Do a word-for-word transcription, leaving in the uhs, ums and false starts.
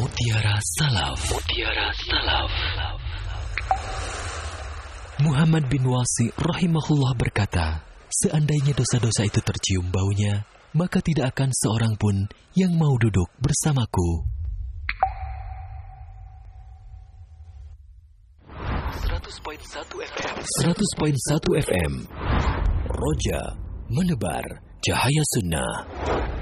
Mutiara Salaf. Mutiara Salaf. Muhammad bin Wasi rahimahullah berkata, seandainya dosa-dosa itu tercium baunya, maka tidak akan seorang pun yang mau duduk bersamaku. seratus koma satu F M. seratus koma satu F M. Roja menebar cahaya sunnah.